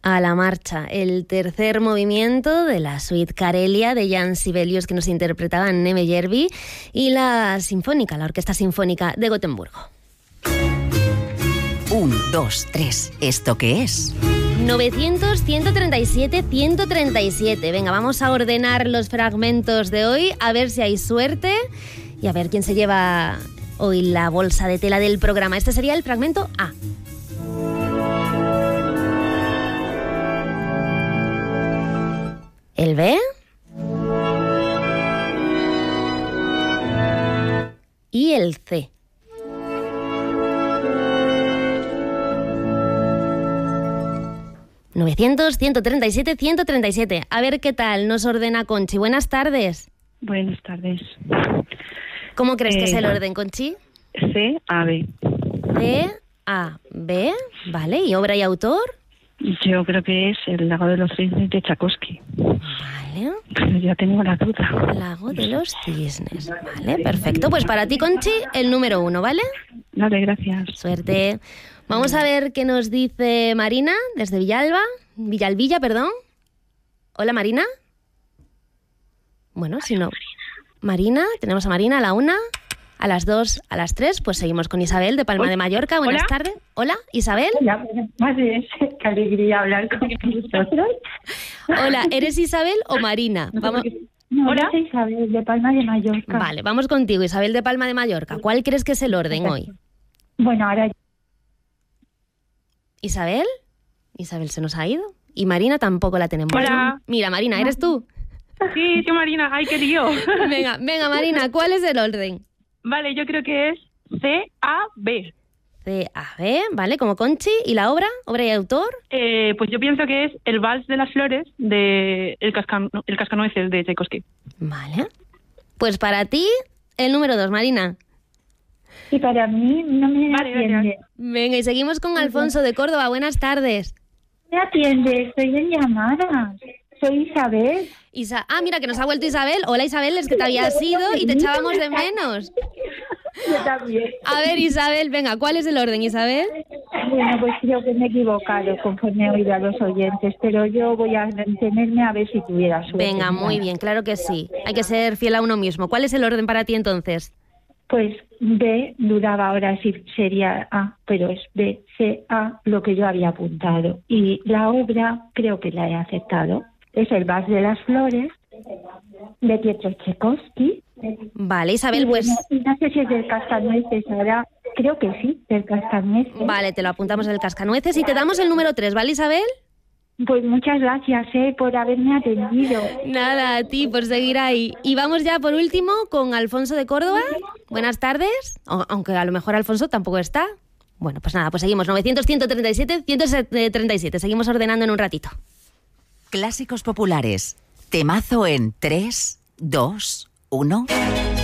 A la marcha, el tercer movimiento de la suite Karelia de Jan Sibelius que nos interpretaba Neme Järvi y la sinfónica, la Orquesta Sinfónica de Gotemburgo. 1, 2, 3, ¿esto qué es? 900, 137, 137. Venga, vamos a ordenar los fragmentos de hoy, a ver si hay suerte y a ver quién se lleva hoy la bolsa de tela del programa. Este sería el fragmento A. El B. Y el C. ...900, 137, 137. A ver qué tal nos ordena Conchi. Buenas tardes. Buenas tardes. ¿Cómo crees que es el orden, Conchi? C, A, B. C, A, B. Vale, ¿y obra y autor? Yo creo que es El lago de los cisnes de Tchaikovsky. Vale. Pero ya tengo la duda. Lago de los cisnes. Vale, perfecto. Pues para ti, Conchi, el número 1, ¿vale? Vale, gracias. Suerte. Vamos a ver qué nos dice Marina, desde Villalbilla, perdón. Hola, Marina. Bueno, si no... Marina, tenemos a Marina a la 1, a las 2, a las 3, pues seguimos con Isabel de Palma de Mallorca. Buenas tardes. Hola, Isabel. Hola, madre, qué alegría hablar con vosotros. Hola, ¿eres Isabel o Marina? Vamos. No, hola, soy Isabel de Palma de Mallorca. Vale, vamos contigo, Isabel de Palma de Mallorca. ¿Cuál crees que es el orden hoy? Bueno, ahora... ¿Isabel? Isabel se nos ha ido. Y Marina tampoco la tenemos. Hola. Mira, Marina, ¿eres tú? Sí, Marina. ¡Ay, qué lío! Venga, Marina, ¿cuál es el orden? Vale, yo creo que es C, A, B. C, A, B, vale, como Conchi. ¿Y la obra? ¿Obra y autor? Pues yo pienso que es El vals de las flores de El cascanueces de Tchaikovsky. Vale. Pues para ti, el número 2, Marina. Y para mí no me atiende. Venga, y seguimos con Alfonso de Córdoba. Buenas tardes. Me atiende, estoy en llamada. Soy Isabel. Mira, que nos ha vuelto Isabel. Hola, Isabel, es que te habías ido y te echábamos de menos. Yo también. A ver, Isabel, venga, ¿cuál es el orden, Isabel? Bueno, pues creo que me he equivocado conforme he oído a los oyentes, pero yo voy a mantenerme a ver si tuviera suerte. Venga, muy bien, claro que sí. Hay que ser fiel a uno mismo. ¿Cuál es el orden para ti, entonces? Pues B, dudaba ahora si sería A, pero es B, C, A, lo que yo había apuntado. Y la obra creo que la he aceptado. Es El vals de las flores, de Pietro Tchaikovsky. Vale, Isabel, y bueno, pues... no sé si es del Cascanueces ahora, creo que sí, del Cascanueces. Vale, te lo apuntamos del Cascanueces y te damos el número 3, ¿vale, Isabel? Pues muchas gracias, por haberme atendido. Nada, a ti, por seguir ahí. Y vamos ya por último con Alfonso de Córdoba. Buenas tardes, aunque a lo mejor Alfonso tampoco está. Bueno, pues nada, pues seguimos, 900, 137, 137, seguimos ordenando en un ratito. Clásicos populares. Temazo en 3, 2, 1...